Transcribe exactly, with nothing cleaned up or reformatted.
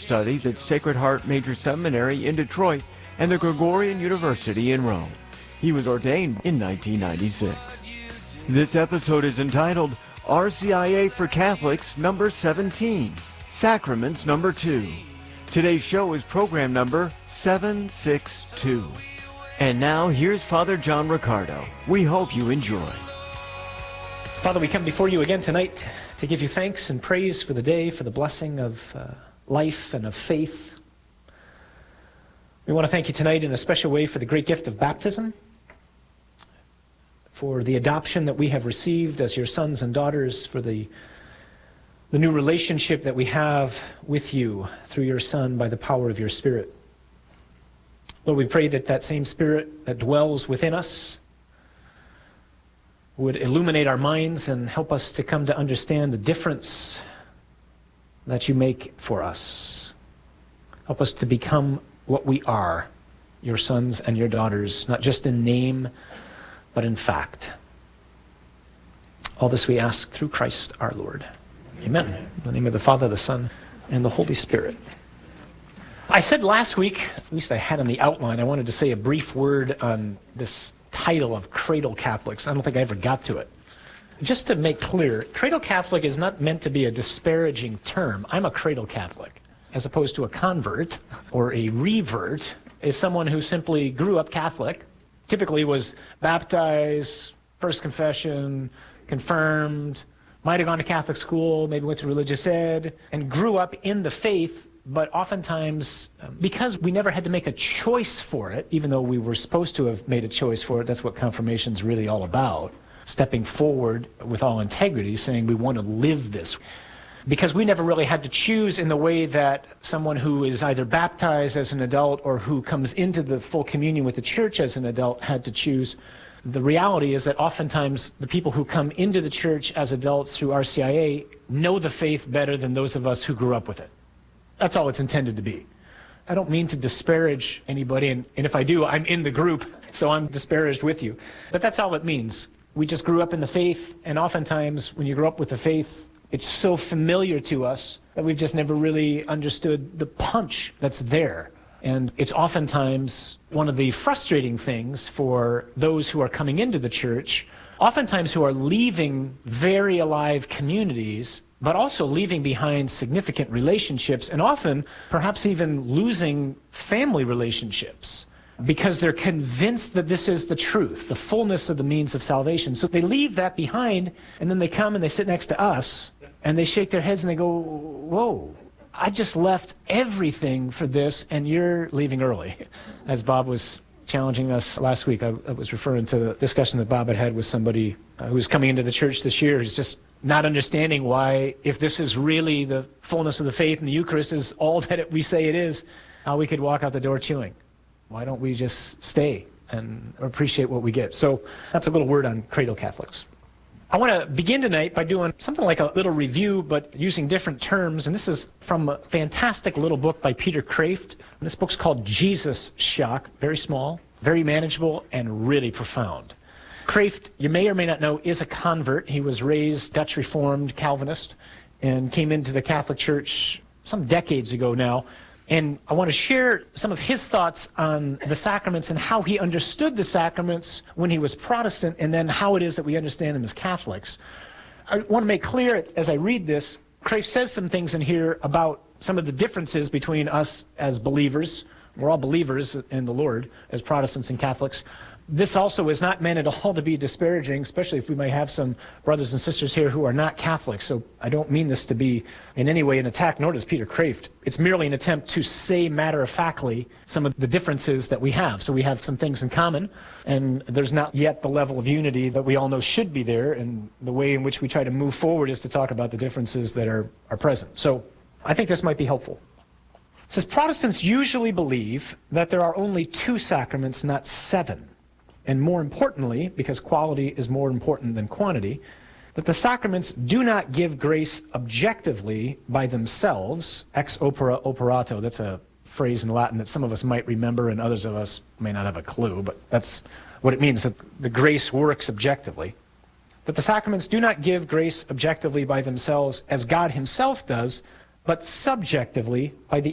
Studies at Sacred Heart Major Seminary in Detroit and the Gregorian University in Rome. He was ordained in nineteen ninety-six. This episode is entitled R C I A for Catholics number seventeen, Sacraments number two. Today's show is program number seven sixty-two. And now here's Father John Riccardo. We hope you enjoy. Father, we come before you again tonight to give you thanks and praise for the day, for the blessing of uh, life and of faith. We want to thank you tonight in a special way for the great gift of baptism, for the adoption that we have received as your sons and daughters, for the, the new relationship that we have with you through your Son by the power of your Spirit. Lord, we pray that that same Spirit that dwells within us would illuminate our minds and help us to come to understand the difference that you make for us. Help us to become what we are, your sons and your daughters, not just in name, but in fact. All this we ask through Christ our Lord. Amen. In the name of the Father, the Son, and the Holy Spirit. I said last week, at least I had on the outline, I wanted to say a brief word on this title of Cradle Catholics. I don't think I ever got to it. Just to make clear, Cradle Catholic is not meant to be a disparaging term. I'm a Cradle Catholic, as opposed to a convert or a revert is someone who simply grew up Catholic, typically was baptized, first confession, confirmed, might have gone to Catholic school, maybe went to religious ed, and grew up in the faith. But oftentimes, because we never had to make a choice for it, even though we were supposed to have made a choice for it, that's what confirmation's really all about, stepping forward with all integrity, saying we want to live this. Because we never really had to choose in the way that someone who is either baptized as an adult or who comes into the full communion with the church as an adult had to choose. The reality is that oftentimes the people who come into the church as adults through R C I A know the faith better than those of us who grew up with it. That's all it's intended to be. I don't mean to disparage anybody, and, and if I do, I'm in the group, so I'm disparaged with you. But that's all it means. We just grew up in the faith, and oftentimes when you grow up with the faith, it's so familiar to us that we've just never really understood the punch that's there. And it's oftentimes one of the frustrating things for those who are coming into the church, oftentimes who are leaving very alive communities, but also leaving behind significant relationships, and often perhaps even losing family relationships, because they're convinced that this is the truth, the fullness of the means of salvation. So they leave that behind, and then they come and they sit next to us, and they shake their heads and they go, whoa, I just left everything for this, and you're leaving early. As Bob was challenging us last week, I, I was referring to the discussion that Bob had had with somebody uh, who was coming into the church this year, who's just not understanding why, if this is really the fullness of the faith and the Eucharist is all that it, we say it is, how we could walk out the door chewing. Why don't we just stay and appreciate what we get? So that's a little word on Cradle Catholics. I want to begin tonight by doing something like a little review, but using different terms. And this is from a fantastic little book by Peter Kreeft. And this book's called Jesus Shock. Very small, very manageable, and really profound. Kreeft, you may or may not know, is a convert. He was raised Dutch Reformed Calvinist and came into the Catholic Church some decades ago now. And I want to share some of his thoughts on the sacraments and how he understood the sacraments when he was Protestant, and then how it is that we understand them as Catholics. I want to make clear, as I read this, Kreeft says some things in here about some of the differences between us as believers. We're all believers in the Lord as Protestants and Catholics. This also is not meant at all to be disparaging, especially if we may have some brothers and sisters here who are not Catholics. So I don't mean this to be in any way an attack, nor does Peter Kreeft. It's merely an attempt to say matter-of-factly some of the differences that we have. So we have some things in common, and there's not yet the level of unity that we all know should be there, and the way in which we try to move forward is to talk about the differences that are, are present. So I think this might be helpful. It says, Protestants usually believe that there are only two sacraments, not seven. And more importantly, because quality is more important than quantity, that the sacraments do not give grace objectively by themselves, ex opere operato. That's a phrase in Latin that some of us might remember and others of us may not have a clue, but that's what it means, that the grace works objectively. That the sacraments do not give grace objectively by themselves as God himself does, but subjectively by the